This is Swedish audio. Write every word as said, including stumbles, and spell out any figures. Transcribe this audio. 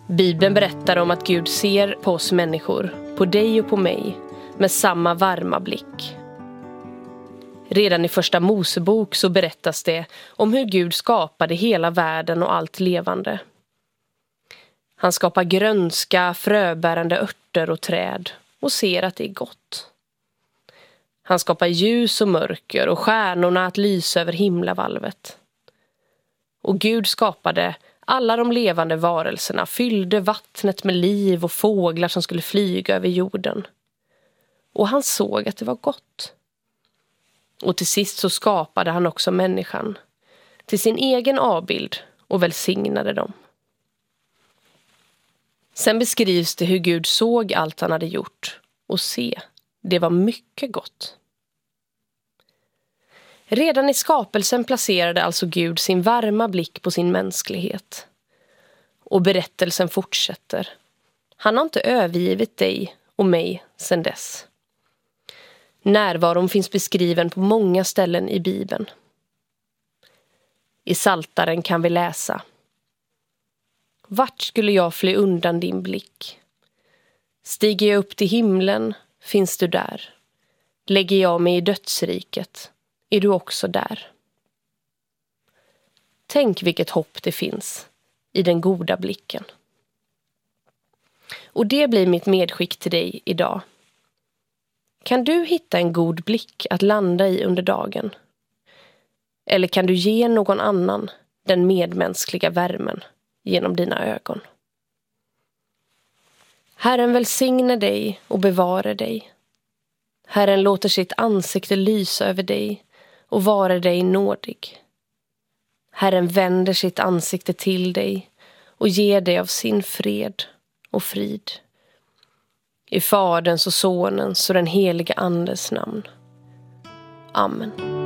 Bibeln berättar om att Gud ser på oss människor, på dig och på mig, med samma varma blick. Redan i första Mosebok så berättas det om hur Gud skapade hela världen och allt levande. Han skapar grönska, fröbärande örter och träd och ser att det är gott. Han skapar ljus och mörker och stjärnorna att lysa över himlavalvet. Och Gud skapade alla de levande varelserna, fyllde vattnet med liv och fåglar som skulle flyga över jorden. Och han såg att det var gott. Och till sist så skapade han också människan till sin egen avbild och välsignade dem. Sen beskrivs det hur Gud såg allt han hade gjort och se, det var mycket gott. Redan i skapelsen placerade alltså Gud sin varma blick på sin mänsklighet. Och berättelsen fortsätter. Han har inte övergivit dig och mig sedan dess. Närvaron finns beskriven på många ställen i Bibeln. I Psaltaren kan vi läsa: Vart skulle jag fly undan din blick? Stiger jag upp till himlen, finns du där. Lägger jag mig i dödsriket, är du också där. Tänk vilket hopp det finns i den goda blicken. Och det blir mitt medskick till dig idag. Kan du hitta en god blick att landa i under dagen? Eller kan du ge någon annan den medmänskliga värmen genom dina ögon? Herren välsigne dig och bevare dig. Herren låter sitt ansikte lysa över dig och vara dig nådig. Herren vänder sitt ansikte till dig och ger dig av sin fred och frid. I Faderns och Sonens och den heliga Andes namn. Amen.